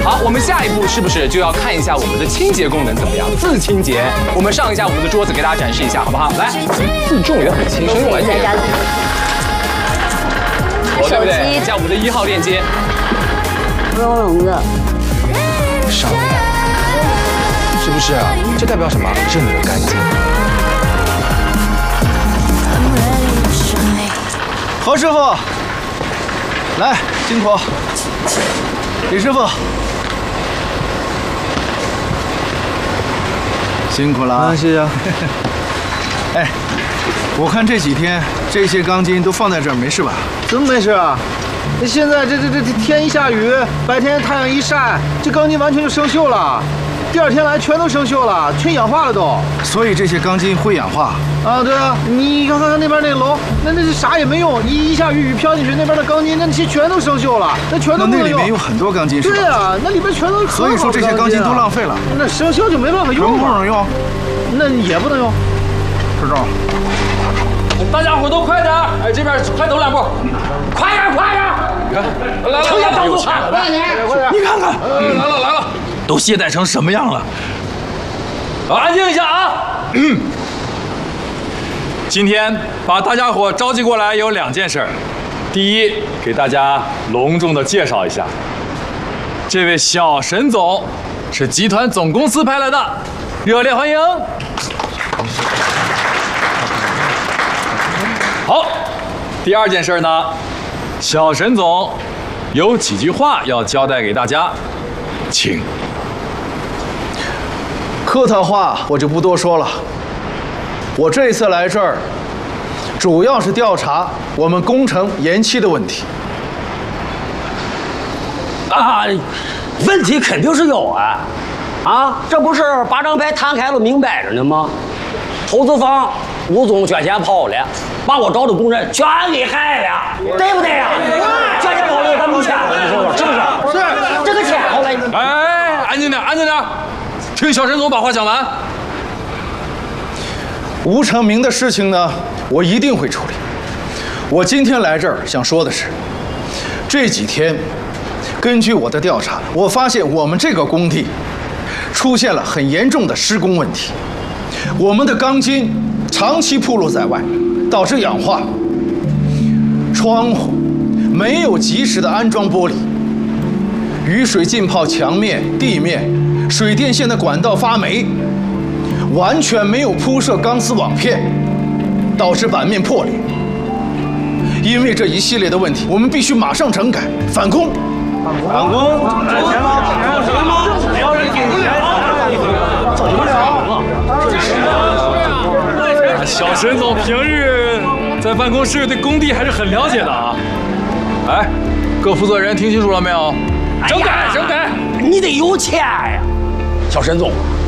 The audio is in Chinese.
好，我们下一步是不是就要看一下我们的清洁功能怎么样？自清洁，我们上一下我们的桌子，给大家展示一下，好不好？来，自重也很轻，用完全。对不对？加我们的1号链接。 不用笼子。 上面，是不是？这代表什么？认得干净。 何师傅，来，辛苦。李师傅，辛苦了啊！谢谢。哎，我看这几天这些钢筋都放在这儿，没事吧？ 怎么没事啊？那现在这天一下雨，白天太阳一晒，这钢筋完全就生锈了。第2天来全都生锈了，全氧化了都。 所以这些钢筋会氧化啊？对啊，你看那边那楼，那啥也没用，一下雨飘进去，那边的钢筋那些全都生锈了，那全都不能用。 那里面有很多钢筋是吧？ 对啊，那里边全都是。 所以说这些钢筋都浪费了。 那生锈就没办法用。 能不能用？ 那也不能用。 知道。 大家伙都快点！哎，这边快走2步，快点！你看，来，成天到处喊，快点！ 你看看， 来了， 都懈怠成什么样了？ 安静一下啊！今天把大家伙召集过来有2件事。第一，给大家隆重的介绍一下，这位小沈总是集团总公司派来的，热烈欢迎！好，第2件事呢，小沈总有几句话要交代给大家，请。 客套话我就不多说了。我这次来这儿，主要是调查我们工程延期的问题。 啊，问题肯定是有啊！啊，这不是把张牌摊开了，明摆着呢吗？投资方吴总卷钱跑了，把我找的工人全给害了，对不对呀？卷钱跑了，咱没钱了，你说说是不是？是。这个钱后来…… 哎，安静点，听小沈总把话讲完。 吴成明的事情呢，我一定会处理。我今天来这儿想说的是，这几天根据我的调查，我发现我们这个工地出现了很严重的施工问题。我们的钢筋长期暴露在外，导致氧化。窗户没有及时的安装玻璃，雨水浸泡墙面、地面，水电线的管道发霉，完全没有铺设钢丝网片，导致板面破裂。因为这一系列的问题，我们必须马上整改，返工。 返工？赚钱吗？还有什么？没有人给钱，走不了。 小沈总平日在办公室对工地还是很了解的啊。哎，各负责人听清楚了没有？整改！ 你得有钱呀，小沈总。